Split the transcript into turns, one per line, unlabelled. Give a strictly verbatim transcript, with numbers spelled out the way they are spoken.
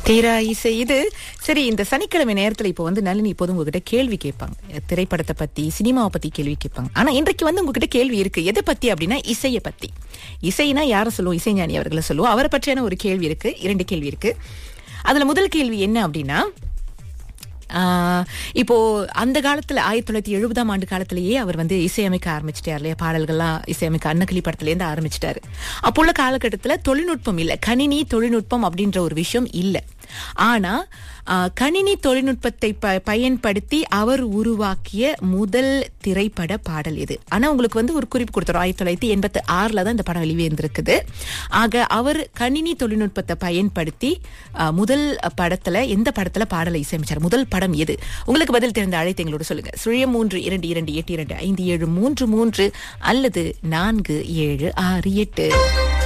தீரா இசை இது. சரி, இந்த சனிக்கிழமை நேரத்துல இப்போ வந்து நளினி இப்போது உங்ககிட்ட கேள்வி கேட்பாங்க, திரைப்படத்தை பத்தி, சினிமாவை பத்தி கேள்வி கேட்பாங்க. ஆனா இன்றைக்கு வந்து உங்ககிட்ட கேள்வி இருக்கு. எதை பத்தி அப்படின்னா இசையை பத்தி. இசைனா யாரை சொல்லுவோம்? இசைஞானி அவர்களை சொல்லுவோம். அவரை பற்றியான ஒரு கேள்வி இருக்கு, இரண்டு கேள்வி இருக்கு. அதுல முதல் கேள்வி என்ன அப்படின்னா, ஆஹ் இப்போ அந்த காலத்துல ஆயிரத்தி தொள்ளாயிரத்தி எழுபதாம் ஆண்டு காலத்திலேயே அவர் வந்து இசையமைக்க ஆரம்பிச்சிட்டார் இல்லையா? பாடல்கள்லாம் இசையமைக்க அன்னக்கிளி படத்துல இருந்து ஆரம்பிச்சிட்டாரு. அப்போ உள்ள காலகட்டத்துல தொழில்நுட்பம் இல்ல, கணினி தொழில்நுட்பம் அப்படின்ற ஒரு விஷயம் இல்ல. ஆனா கணினி தொழில்நுட்பத்தை பயன்படுத்தி அவர் உருவாக்கிய முதல் திரைப்பட பாடல் இது. ஆனா உங்களுக்கு வந்து ஒரு குறிப்பு கொடுத்தாரு, ஆயிரத்தி தொள்ளாயிரத்தி எண்பத்தி ஆறுல தான் இந்த படம் வெளிவந்திருக்குது. ஆக அவர் கணினி தொழில்நுட்பத்தை பயன்படுத்தி முதல் படத்துல, எந்த படத்துல பாடலை இசையமைச்சார்? முதல் படம் எது? உங்களுக்கு பதில் தெரிந்த அழைத்து எங்களோட சொல்லுங்க. சுழியம் மூன்று இரண்டு இரண்டு எட்டு இரண்டு ஐந்து ஏழு மூன்று மூன்று அல்லது நான்கு ஏழு ஆறு எட்டு.